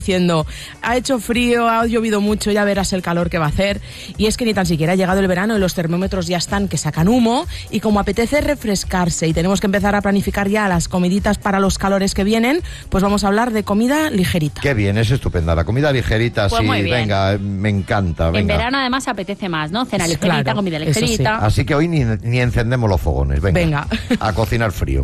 diciendo, ha hecho frío, ha llovido mucho, ya verás el calor que va a hacer. Y es que ni tan siquiera ha llegado el verano y los termómetros ya están que sacan humo, y como apetece refrescarse y tenemos que empezar a planificar ya las comiditas para los calores que vienen, pues vamos a hablar de comida ligerita. Qué bien, es estupenda la comida ligerita, pues sí, venga, me encanta. Venga. En verano además apetece más, ¿no? Cena ligerita, claro, comida ligerita. Sí. Así que hoy ni encendemos los fogones, venga. A cocinar frío.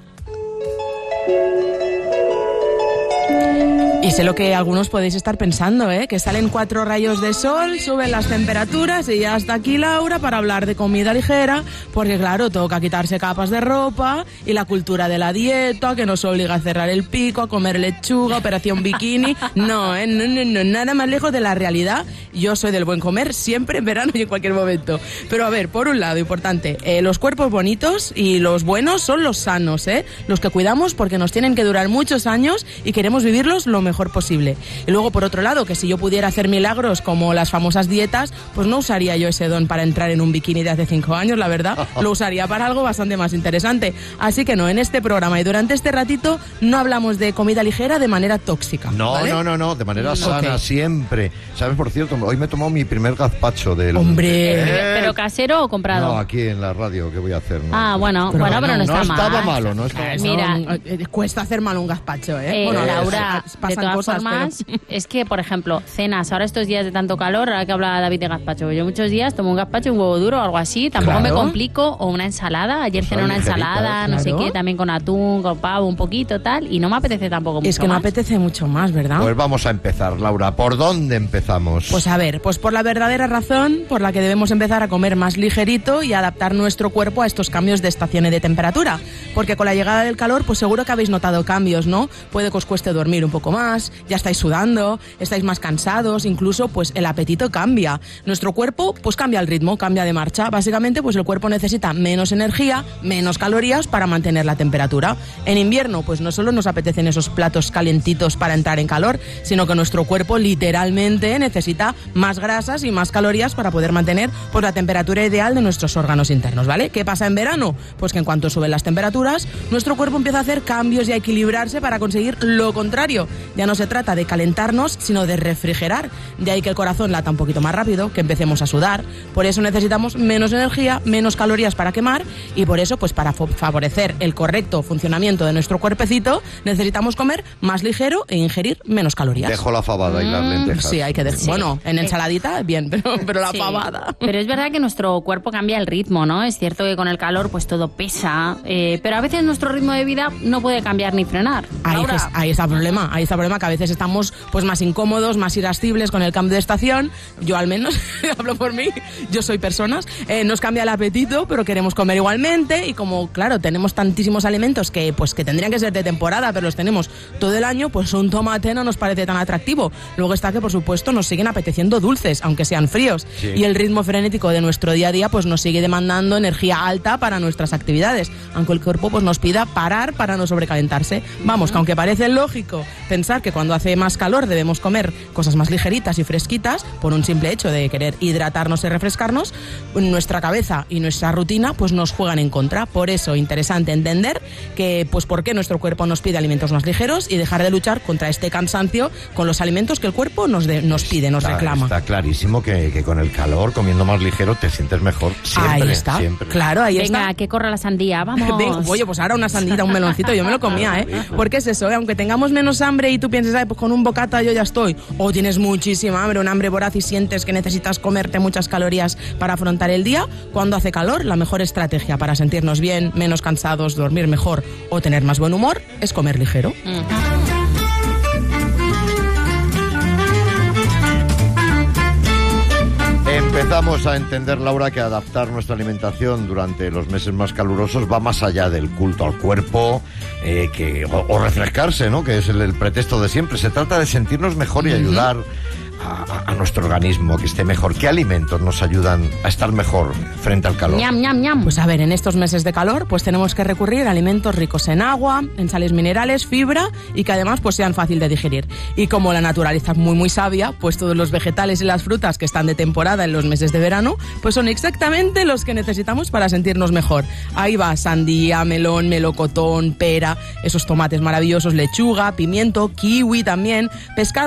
Y sé lo que algunos podéis estar pensando, que salen 4 rayos de sol, suben las temperaturas y ya está aquí Laura para hablar de comida ligera, porque claro, toca quitarse capas de ropa y la cultura de la dieta que nos obliga a cerrar el pico, a comer lechuga, operación bikini. No, nada más lejos de la realidad. Yo soy del buen comer siempre en verano y en cualquier momento. Pero a ver, por un lado, importante, los cuerpos bonitos y los buenos son los sanos, los que cuidamos porque nos tienen que durar muchos años y queremos vivirlos lo mejor posible. Y luego, por otro lado, que si yo pudiera hacer milagros como las famosas dietas, pues no usaría yo ese don para entrar en un bikini de hace 5 años, la verdad. Lo usaría para algo bastante más interesante. Así que no, en este programa y durante este ratito no hablamos de comida ligera de manera tóxica. No, ¿vale? no, de manera sana, siempre. ¿Sabes? Por cierto, hoy me he tomado mi primer gazpacho del... ¡Hombre! ¿Pero casero o comprado? No, aquí en la radio, ¿qué voy a hacer? No, bueno, pero no está mal. No estaba malo, no estaba malo. Mira, cuesta hacer mal un gazpacho, Bueno, Laura, de todas cosas, formas, es que, por ejemplo, cenas, ahora estos días de tanto calor, ahora que habla David de gazpacho, yo muchos días tomo un gazpacho, un huevo duro o algo así, tampoco me complico, o una ensalada, ayer cené una ensalada, no sé qué, también con atún, con pavo, un poquito, tal, y no me apetece tampoco mucho. Es que no apetece mucho más, ¿verdad? Pues vamos a empezar, Laura, ¿por dónde empezamos? Pues a ver, pues por la verdadera razón por la que debemos empezar a comer más ligerito y adaptar nuestro cuerpo a estos cambios de estaciones de temperatura, porque con la llegada del calor, pues seguro que habéis notado cambios, ¿no? Puede que os cueste dormir un poco más, ya estáis sudando, estáis más cansados, incluso pues el apetito cambia. Nuestro cuerpo pues cambia el ritmo, cambia de marcha. Básicamente pues el cuerpo necesita menos energía, menos calorías para mantener la temperatura. En invierno pues no solo nos apetecen esos platos calentitos para entrar en calor, sino que nuestro cuerpo literalmente necesita más grasas y más calorías para poder mantener pues la temperatura ideal de nuestros órganos internos, ¿vale? ¿Qué pasa en verano? Pues que en cuanto suben las temperaturas, nuestro cuerpo empieza a hacer cambios y a equilibrarse para conseguir lo contrario. Ya no se trata de calentarnos, sino de refrigerar. De ahí que el corazón lata un poquito más rápido, que empecemos a sudar. Por eso necesitamos menos energía, menos calorías para quemar, y por eso, pues para favorecer el correcto funcionamiento de nuestro cuerpecito, necesitamos comer más ligero e ingerir menos calorías. Dejo la fabada y las lentejas. Sí, hay que dejar. Sí. Bueno, en ensaladita, bien, pero la fabada. Pero es verdad que nuestro cuerpo cambia el ritmo, ¿no? Es cierto que con el calor pues todo pesa, pero a veces nuestro ritmo de vida no puede cambiar ni frenar. Ahí está el problema, que a veces estamos pues más incómodos, más irascibles con el cambio de estación. Yo al menos, hablo por mí, yo soy personas, nos cambia el apetito, pero queremos comer igualmente, y como claro, tenemos tantísimos alimentos que tendrían que ser de temporada, pero los tenemos todo el año, pues un tomate no nos parece tan atractivo. Luego está que por supuesto nos siguen apeteciendo dulces, aunque sean fríos, sí. Y el ritmo frenético de nuestro día a día pues nos sigue demandando energía alta para nuestras actividades, aunque el cuerpo pues nos pida parar para no sobrecalentarse. Vamos, que aunque parece lógico pensar que cuando hace más calor debemos comer cosas más ligeritas y fresquitas por un simple hecho de querer hidratarnos y refrescarnos, nuestra cabeza y nuestra rutina pues nos juegan en contra. Por eso interesante entender que pues por qué nuestro cuerpo nos pide alimentos más ligeros y dejar de luchar contra este cansancio con los alimentos que el cuerpo nos pide, nos reclama. Está clarísimo que con el calor, comiendo más ligero, te sientes mejor siempre. Ahí está, siempre. Claro, ahí está. Venga, que corra la sandía, vamos. Oye, pues ahora una sandita, un meloncito, yo me lo comía, Porque es eso, aunque tengamos menos hambre y tú pienses, pues con un bocata yo ya estoy, o tienes muchísima hambre, un hambre voraz y sientes que necesitas comerte muchas calorías para afrontar el día, cuando hace calor, la mejor estrategia para sentirnos bien, menos cansados, dormir mejor o tener más buen humor es comer ligero. Empezamos a entender, Laura, que adaptar nuestra alimentación durante los meses más calurosos va más allá del culto al cuerpo o refrescarse, ¿no? Que es el pretexto de siempre. Se trata de sentirnos mejor y ayudar a nuestro organismo, que esté mejor? ¿Qué alimentos nos ayudan a estar mejor frente al calor? Ñam, ñam, ñam. Pues a ver, en estos meses de calor pues tenemos que recurrir a alimentos ricos en agua, en sales minerales, fibra y que además pues sean fácil de digerir. Y como la naturaleza es muy muy sabia, pues todos los vegetales y las frutas que están de temporada en los meses de verano pues son exactamente los que necesitamos para sentirnos mejor. Ahí va sandía, melón, melocotón, pera, esos tomates maravillosos, lechuga, pimiento, kiwi también, pescado